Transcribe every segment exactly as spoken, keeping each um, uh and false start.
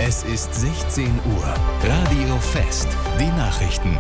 Es ist sechzehn Uhr. Radio Fest. Die Nachrichten.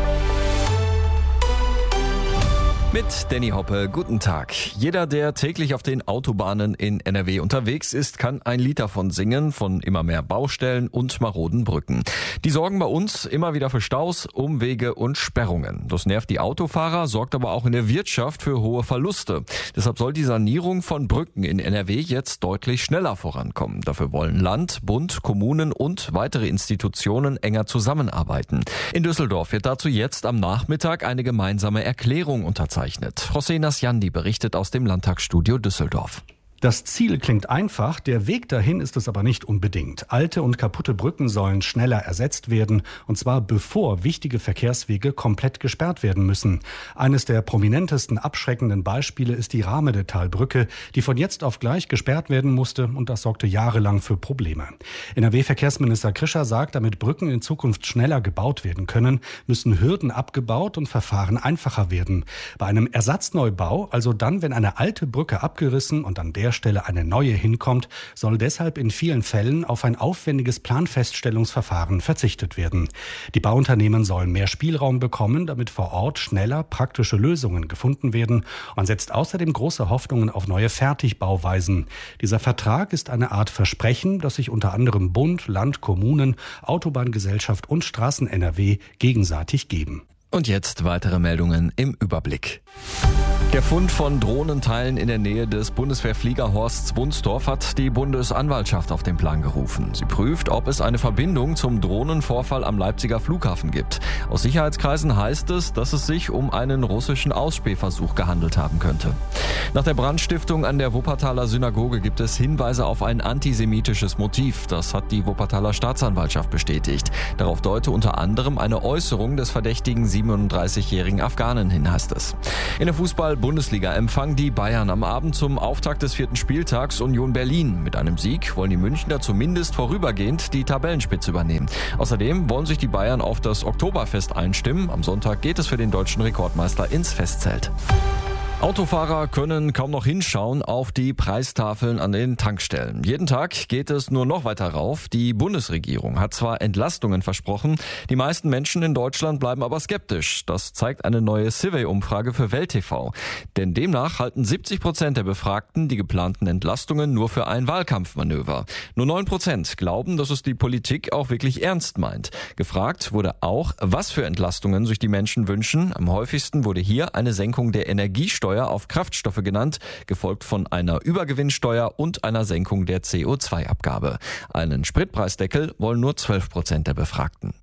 Mit Danny Hoppe, guten Tag. Jeder, der täglich auf den Autobahnen in N R W unterwegs ist, kann ein Lied davon singen, von immer mehr Baustellen und maroden Brücken. Die sorgen bei uns immer wieder für Staus, Umwege und Sperrungen. Das nervt die Autofahrer, sorgt aber auch in der Wirtschaft für hohe Verluste. Deshalb soll die Sanierung von Brücken in N R W jetzt deutlich schneller vorankommen. Dafür wollen Land, Bund, Kommunen und weitere Institutionen enger zusammenarbeiten. In Düsseldorf wird dazu jetzt am Nachmittag eine gemeinsame Erklärung unterzeichnet. José Nasjandi berichtet aus dem Landtagsstudio Düsseldorf. Das Ziel klingt einfach, der Weg dahin ist es aber nicht unbedingt. Alte und kaputte Brücken sollen schneller ersetzt werden, und zwar bevor wichtige Verkehrswege komplett gesperrt werden müssen. Eines der prominentesten abschreckenden Beispiele ist die Rahmedetalbrücke, die von jetzt auf gleich gesperrt werden musste, und das sorgte jahrelang für Probleme. N R W-Verkehrsminister Krischer sagt, damit Brücken in Zukunft schneller gebaut werden können, müssen Hürden abgebaut und Verfahren einfacher werden. Bei einem Ersatzneubau, also dann, wenn eine alte Brücke abgerissen und an der Stelle eine neue hinkommt, soll deshalb in vielen Fällen auf ein aufwendiges Planfeststellungsverfahren verzichtet werden. Die Bauunternehmen sollen mehr Spielraum bekommen, damit vor Ort schneller praktische Lösungen gefunden werden. Man setzt außerdem große Hoffnungen auf neue Fertigbauweisen. Dieser Vertrag ist eine Art Versprechen, das sich unter anderem Bund, Land, Kommunen, Autobahngesellschaft und Straßen-N R W gegenseitig geben. Und jetzt weitere Meldungen im Überblick. Der Fund von Drohnenteilen in der Nähe des Bundeswehrfliegerhorsts Wunstorf hat die Bundesanwaltschaft auf den Plan gerufen. Sie prüft, ob es eine Verbindung zum Drohnenvorfall am Leipziger Flughafen gibt. Aus Sicherheitskreisen heißt es, dass es sich um einen russischen Ausspähversuch gehandelt haben könnte. Nach der Brandstiftung an der Wuppertaler Synagoge gibt es Hinweise auf ein antisemitisches Motiv. Das hat die Wuppertaler Staatsanwaltschaft bestätigt. Darauf deute unter anderem eine Äußerung des verdächtigen siebenunddreißigjährigen Afghanen hin, heißt es. In der Fußball-Bundesliga empfangen die Bayern am Abend zum Auftakt des vierten Spieltags Union Berlin. Mit einem Sieg wollen die Münchner zumindest vorübergehend die Tabellenspitze übernehmen. Außerdem wollen sich die Bayern auf das Oktoberfest einstimmen. Am Sonntag geht es für den deutschen Rekordmeister ins Festzelt. Autofahrer können kaum noch hinschauen auf die Preistafeln an den Tankstellen. Jeden Tag geht es nur noch weiter rauf. Die Bundesregierung hat zwar Entlastungen versprochen, die meisten Menschen in Deutschland bleiben aber skeptisch. Das zeigt eine neue Survey-Umfrage für Welt T V. Denn demnach halten siebzig Prozent der Befragten die geplanten Entlastungen nur für ein Wahlkampfmanöver. Nur neun Prozent glauben, dass es die Politik auch wirklich ernst meint. Gefragt wurde auch, was für Entlastungen sich die Menschen wünschen. Am häufigsten wurde hier eine Senkung der Energiesteuer auf Kraftstoffe genannt, gefolgt von einer Übergewinnsteuer und einer Senkung der C O zwei Abgabe. Einen Spritpreisdeckel wollen nur zwölf Prozent der Befragten.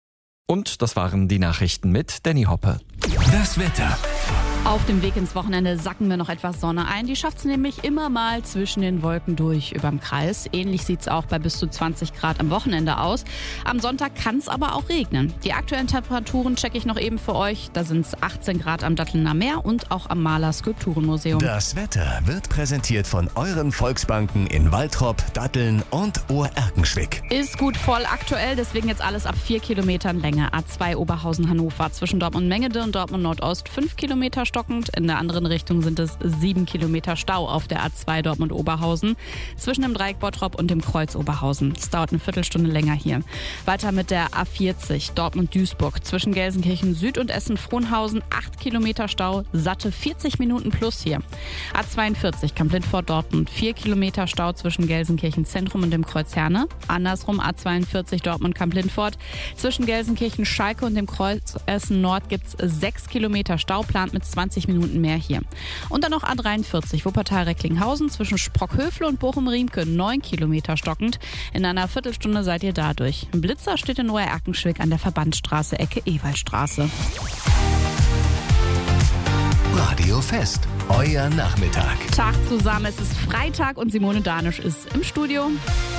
Und das waren die Nachrichten mit Danny Hoppe. Das Wetter. Auf dem Weg ins Wochenende sacken wir noch etwas Sonne ein. Die schafft es nämlich immer mal zwischen den Wolken durch überm Kreis. Ähnlich sieht es auch bei bis zu zwanzig Grad am Wochenende aus. Am Sonntag kann es aber auch regnen. Die aktuellen Temperaturen checke ich noch eben für euch. Da sind es achtzehn Grad am Dattelner Meer und auch am Maler Skulpturenmuseum. Das Wetter wird präsentiert von euren Volksbanken in Waltrop, Datteln und Ohr-Erkenschwick. Ist gut voll aktuell, deswegen jetzt alles ab vier Kilometern Länge. A zwei Oberhausen-Hannover zwischen Dortmund-Mengede und Dortmund-Nordost fünf Kilometer stockend. In der anderen Richtung sind es sieben Kilometer Stau auf der A zwei Dortmund-Oberhausen zwischen dem Dreieck Bottrop und dem Kreuz Oberhausen. Es dauert eine Viertelstunde länger hier. Weiter mit der A vierzig Dortmund-Duisburg zwischen Gelsenkirchen Süd und Essen-Frohnhausen acht Kilometer Stau, satte vierzig Minuten plus hier. A zweiundvierzig Kamp-Lindfort Dortmund vier Kilometer Stau zwischen Gelsenkirchen Zentrum und dem Kreuz Herne. Andersrum A zweiundvierzig Dortmund Kamp-Lindfort zwischen Gelsenkirchen Schalke und dem Kreuz Essen Nord gibt es sechs Kilometer Stau, plant mit zwanzig Minuten mehr hier. Und dann noch A dreiundvierzig Wuppertal-Recklinghausen zwischen Sprockhöfle und Bochum-Riemke neun Kilometer stockend. In einer Viertelstunde seid ihr dadurch. Ein Blitzer steht in Ohr-Erkenschwick an der Verbandstraße Ecke Ewaldstraße. Radio Fest, euer Nachmittag. Tag zusammen, es ist Freitag und Simone Danisch ist im Studio.